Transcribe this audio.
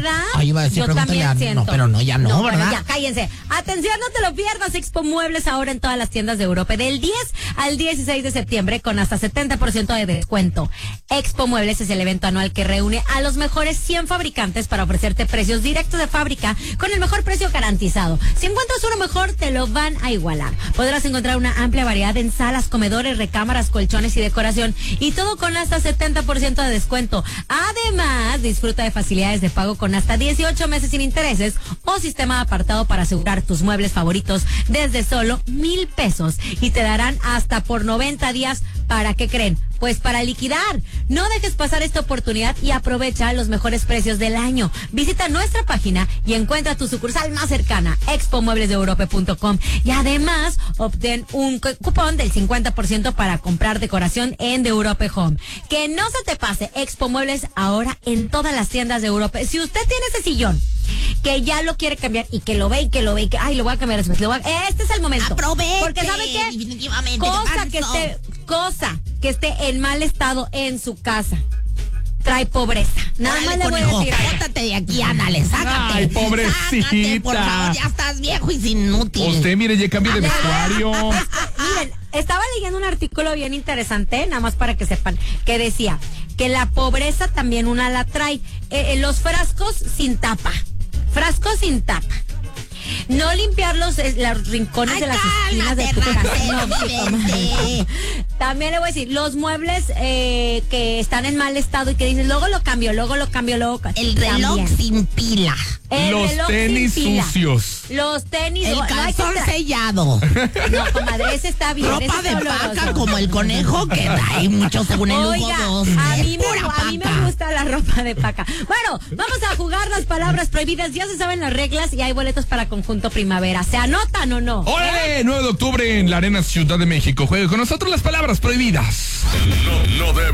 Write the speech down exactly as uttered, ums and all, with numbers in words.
¿Verdad? Ahí iba a decir, yo también ya, siento. No, pero no, ya no, no ¿verdad? Ya, cállense. Atención, no te lo pierdas. Expo Muebles ahora en todas las tiendas de Europa. Del diez al dieciséis de septiembre con hasta setenta por ciento de descuento. Expo Muebles es el evento anual que reúne a los mejores cien fabricantes para ofrecerte precios directos de fábrica con el mejor precio garantizado. Si encuentras uno mejor, te lo van a igualar. Podrás encontrar una amplia variedad en salas, comedores, recámaras, colchones y decoración. Y todo con hasta setenta por ciento de descuento. Además, disfruta de facilidades de pago con hasta dieciocho meses sin intereses o sistema apartado para asegurar tus muebles favoritos desde solo mil pesos. Y te darán hasta por noventa días. ¿Para qué creen? Pues para liquidar. No dejes pasar esta oportunidad y aprovecha los mejores precios del año. Visita nuestra página y encuentra tu sucursal más cercana, expo muebles de europa punto com. Y además, obtén un cupón del cincuenta por ciento para comprar decoración en The Europe Home. Que no se te pase, Expo Muebles ahora en todas las tiendas de Europa. Si usted tiene ese sillón que ya lo quiere cambiar y que lo ve y que lo ve y que, ay, lo voy a cambiar después. Lo voy a, este es el momento. Aproveche. Porque ¿sabe qué? Definitivamente. Cosa que esté, cosa que esté en mal estado en su casa trae pobreza. Nada Órale, más le voy conejo, a decir. bótate de aquí, ándale, sácate. Ay, pobrecita. Sácate, por favor, ya estás viejo y sin inútil. Usted, mire, ya cambié de vestuario. Miren, estaba leyendo un artículo bien interesante, nada más para que sepan, que decía que la pobreza también una la trae. Eh, los frascos sin tapa. Frascos sin tapa. No limpiar los, eh, los rincones Ay, de las esquinas de tu casa. No, vidente. también le voy a decir, los muebles eh, que están en mal estado y que dices, luego lo cambio, luego lo cambio, luego el reloj también. sin pila. El Los reloj tenis sin pila. sucios. Los tenis. El no, no hay que calzón tra- sellado. No, comadre, ese está bien. ese Ropa está de oloroso. paca como el conejo que trae mucho según el Hugo Oiga, dos. a Es mí, me, pura a mí me paca. gusta la ropa de paca. Bueno, vamos a jugar las palabras prohibidas. Ya se saben las reglas y hay boletos para Conjunto Primavera. ¿Se anotan o no? ¡Órale! nueve de octubre en la Arena Ciudad de México. Juegue con nosotros las palabras prohibidas. No, no debe